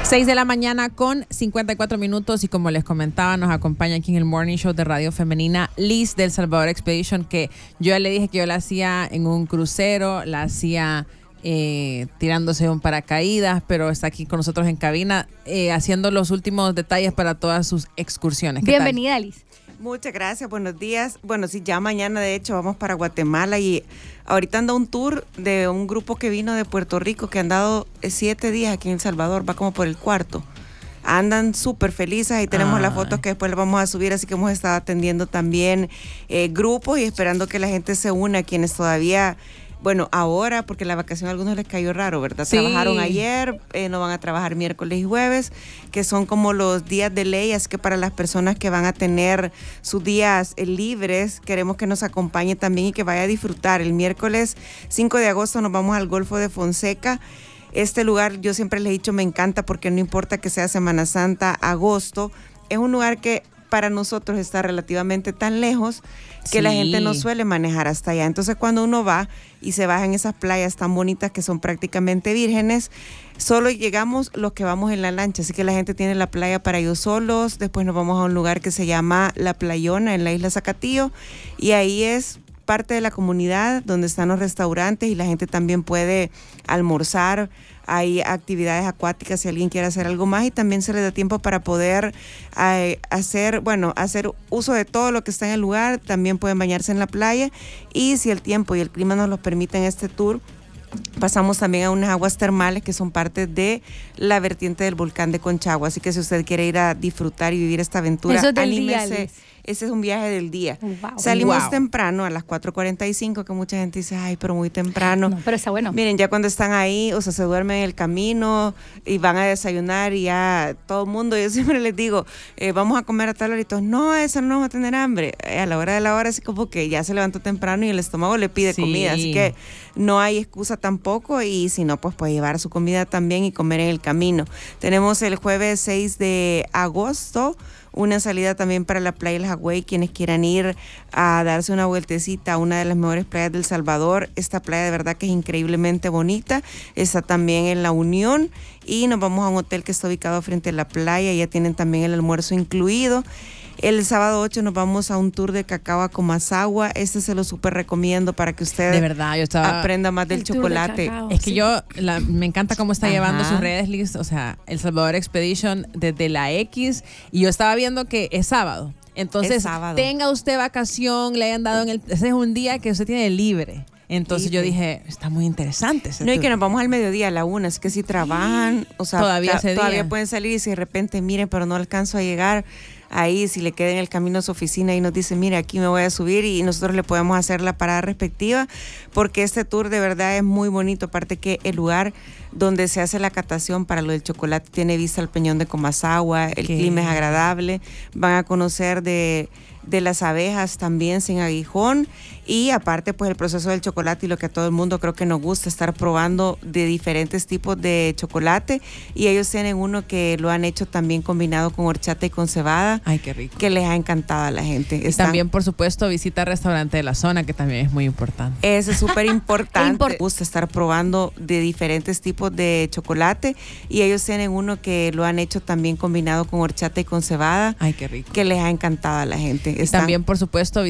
6 de la mañana con 54 minutos y como les comentaba, nos acompaña aquí en el Morning Show de Radio Femenina Liz del Salvador Expedition, que yo ya le dije que yo la hacía en un crucero, la hacía tirándose un paracaídas, pero está aquí con nosotros en cabina haciendo los últimos detalles para todas sus excursiones. Bienvenida, Liz. Muchas gracias, buenos días. Bueno, sí, ya mañana de hecho vamos para Guatemala y ahorita anda un tour de un grupo que vino de Puerto Rico que han dado 7 días aquí en El Salvador, va como por el cuarto. Andan súper felices, ahí tenemos las fotos que después las vamos a subir, así que hemos estado atendiendo también grupos y esperando que la gente se una, quienes todavía... Bueno, ahora, porque la vacación a algunos les cayó raro, ¿verdad? Sí. Trabajaron ayer, no van a trabajar miércoles y jueves, que son como los días de ley, así que para las personas que van a tener sus días libres, queremos que nos acompañe también y que vaya a disfrutar. El miércoles 5 de agosto nos vamos al Golfo de Fonseca. Este lugar, yo siempre les he dicho, me encanta porque no importa que sea Semana Santa, agosto, es un lugar que para nosotros está relativamente tan lejos que la gente no suele manejar hasta allá. Entonces cuando uno va y se baja en esas playas tan bonitas que son prácticamente vírgenes, solo llegamos los que vamos en la lancha, así que la gente tiene la playa para ellos solos. Después nos vamos a un lugar que se llama La Playona en la isla Zacatillo y ahí es parte de la comunidad donde están los restaurantes y la gente también puede almorzar. Hay actividades acuáticas si alguien quiere hacer algo más y también se les da tiempo para poder hacer uso de todo lo que está en el lugar. También pueden bañarse en la playa y si el tiempo y el clima nos lo permiten este tour, pasamos también a unas aguas termales que son parte de la vertiente del volcán de Conchagua. Así que si usted quiere ir a disfrutar y vivir esta aventura, anímese. Ese es un viaje del día. Wow. Salimos temprano a las 4:45, que mucha gente dice, ay, pero muy temprano. No, pero está bueno. Miren, ya cuando están ahí, o sea, se duermen en el camino y van a desayunar y ya todo el mundo, yo siempre les digo, vamos a comer a tal hora. No, eso no vamos a tener hambre. A la hora de la hora, así como que ya se levantó temprano y el estómago le pide comida. Así que no hay excusa tampoco y si no, pues puede llevar su comida también y comer en el camino. Tenemos el jueves 6 de agosto una salida también para la playa El Jagüey, quienes quieran ir a darse una vueltecita a una de las mejores playas del Salvador. Esta playa de verdad que es increíblemente bonita, está también en La Unión y nos vamos a un hotel que está ubicado frente a la playa, ya tienen también el almuerzo incluido. El sábado 8 nos vamos a un tour de cacao a Comasagua. Este se lo súper recomiendo para que usted de verdad, aprenda más del chocolate. Es que me encanta cómo está llevando sus redes, Liz. O sea, El Salvador Expedition desde la X. Y yo estaba viendo que es sábado. Entonces, tenga usted vacación, le hayan dado ese es un día que usted tiene libre. Entonces yo dije, está muy interesante. Y que nos vamos al mediodía a la 1, así que si trabajan, o sea, todavía pueden salir y si de repente, miren, pero no alcanzo a llegar. Ahí, si le queda en el camino a su oficina y nos dice, mire, aquí me voy a subir y nosotros le podemos hacer la parada respectiva, porque este tour de verdad es muy bonito. Aparte que el lugar donde se hace la catación para lo del chocolate tiene vista al Peñón de Comasagua, el clima es agradable, van a conocer de las abejas también sin aguijón y aparte pues el proceso del chocolate y lo que a todo el mundo creo que nos gusta, estar probando de diferentes tipos de chocolate y ellos tienen uno que lo han hecho también combinado con horchata y con cebada. Ay, qué rico. Que les ha encantado a la gente. Y también por supuesto visita al restaurante de la zona, que también es muy importante. Es súper importante. Me gusta estar probando de diferentes tipos de chocolate y ellos tienen uno que lo han hecho también combinado con horchata y con cebada. Ay, qué rico. Que les ha encantado a la gente. Y también por supuesto